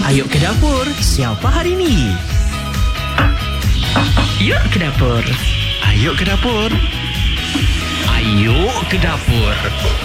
Ayo ke dapur, siapa hari ini? Yuk ke dapur. Ayo ke dapur. Ayo ke dapur.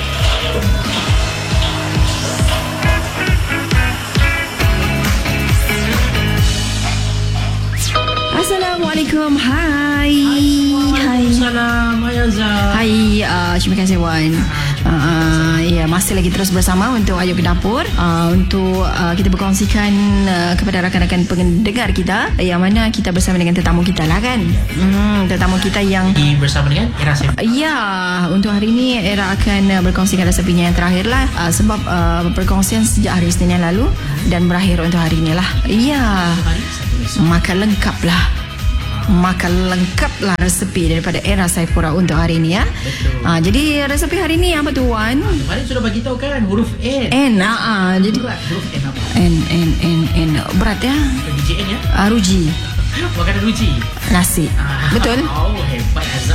Assalamualaikum. Hai. Waalaikumsalam. Hai Azhar. Hai, terima kasih Wan. Ya, masih lagi terus bersama untuk Ayo ke Dapur, untuk kita berkongsikan kepada rakan-rakan pendengar kita, yang mana kita bersama dengan tetamu kita lah kan. Tetamu kita yang Bersama dengan Era Saiful. ya, untuk hari ini Era akan berkongsikan resepinya yang terakhir lah, sebab perkongsian sejak hari Isnin yang lalu dan berakhir untuk hari ini lah. Ya, makan lengkap lah. Makan lengkap lah resepi daripada Era Saiful untuk hari ini ya. Jadi resepi hari ini apa tu Wan? Kemarin sudah bagi tahu kan huruf N. N. Jadi Huruf N apa? N berat ya. DJN ya. Ruji. Makanan ruji. Nasi. Betul? Oh, hebat Azhar.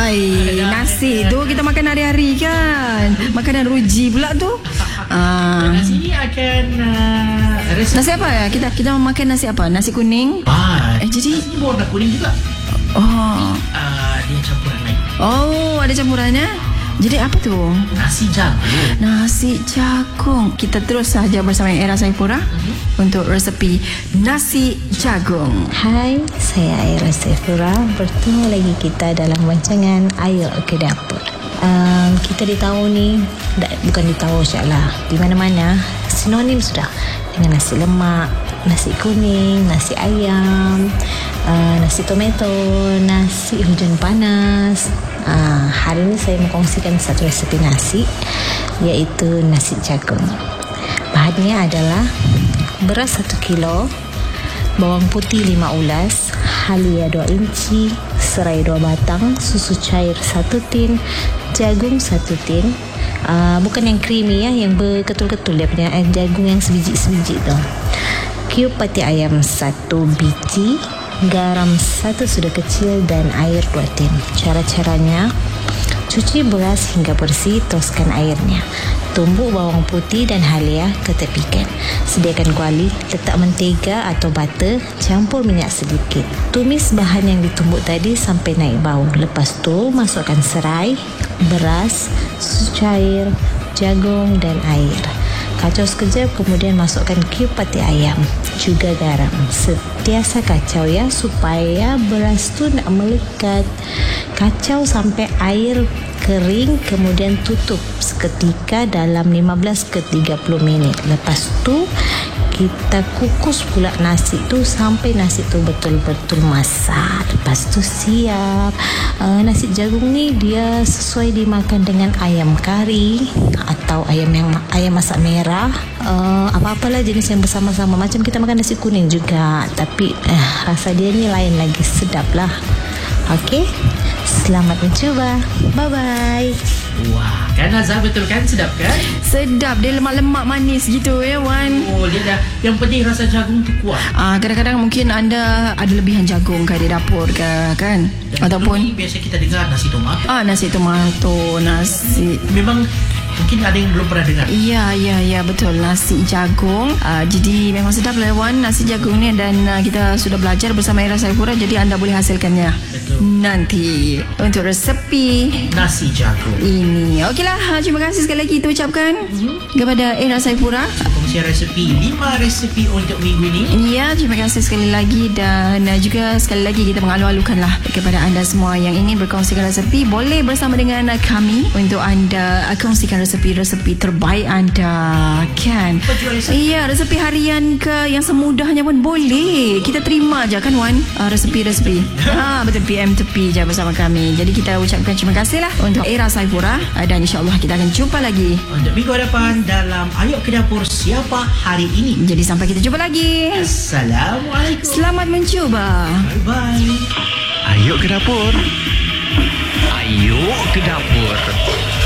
Nasi tu kita makan hari-hari kan. Makanan ruji pula tu. Nasi ni akan Nasi apa ya? Kita makan nasi apa? Nasi kuning. Jadi nasi ni warna kuning juga. Dia campuran lain. Ada campurannya. Jadi apa tu? Nasi jagung. Nasi jagung. Kita terus saja bersama Era Saiful untuk resepi nasi jagung. Hai, saya Era Saifura. Bertemu lagi kita dalam rancangan Ayo ke Dapur. Kita di tahun ni, bukan di tahun insyaAllah, di mana-mana sinonim sudah dengan nasi lemak, nasi kuning, nasi ayam, nasi tomato, nasi hujan panas. Hari ini saya mengkongsikan satu resepi nasi, iaitu nasi jagung. Bahannya adalah beras 1 kilo, bawang putih 5 ulas, halia 2 inci, serai 2 batang, susu cair 1 tin, jagung 1 tin. Bukan yang creamy ya, yang berketul-ketul, dia punya jagung yang sebiji-sebiji tu. Cube pati ayam 1 biji, garam 1 sudu kecil dan air 2 tin. Cara-caranya: cuci beras hingga bersih, toskan airnya. Tumbuk bawang putih dan halia, ketepikan. Sediakan kuali, letak mentega atau butter, campur minyak sedikit. Tumis bahan yang ditumbuk tadi sampai naik bau. Lepas tu masukkan serai, beras, susu cair, jagung dan air. Kacau sekejap, kemudian masukkan cube pati ayam, juga garam. Sentiasa kacau ya, supaya beras tu nak melekat. Kacau sampai air kering, kemudian tutup seketika dalam 15 ke 30 minit. Lepas tu kita kukus pula nasi tu sampai nasi tu betul-betul masak. Lepas tu siap. Nasi jagung ni dia sesuai dimakan dengan ayam kari atau ayam masak merah, apa-apalah jenis yang bersama-sama. Macam kita makan nasi kuning juga, tapi rasa dia ni lain lagi, sedap lah. Okey, selamat mencuba. Bye-bye. Wah, kan Azhar, betul kan? Sedap kan? Sedap, dia lemak-lemak manis gitu ya Wan. Dia dah. Yang penting rasa jagung tu kuat. Kadang-kadang mungkin anda ada lebihan jagung ke di dapur ke kan? Dan Ataupun biasa kita dengar nasi tomat. nasi tomato, nasi. Memang mungkin ada yang belum pernah dengar. Ya, betul, nasi jagung. Jadi memang sedap lah Wan, nasi jagung ni. Dan kita sudah belajar bersama Era Saiful, jadi anda boleh hasilkannya nanti untuk resepi Nasi jagung ini. Okeylah, terima kasih sekali lagi kita ucapkan kepada Era Saiful. Kongsian resepi 5 resepi untuk minggu ini. Ya, terima kasih sekali lagi. Dan juga sekali lagi kita mengalu-alukanlah kepada anda semua yang ingin berkongsikan resepi, boleh bersama dengan kami untuk anda kongsikan resepi-resepi terbaik anda kan. Iya, resepi harian ke yang semudahnya pun boleh. Kita terima je kan Wan, resepi-resepi. Betul, PM tepi je bersama kami. Jadi kita ucapkan terima kasih lah untuk Era Saiful, dan insyaAllah kita akan jumpa lagi untuk minggu hadapan dalam Ayo ke Dapur Siapa Hari Ini. Jadi sampai kita jumpa lagi. Assalamualaikum. Selamat mencuba. Bye-bye. Ayo ke Dapur. Ayo ke Dapur.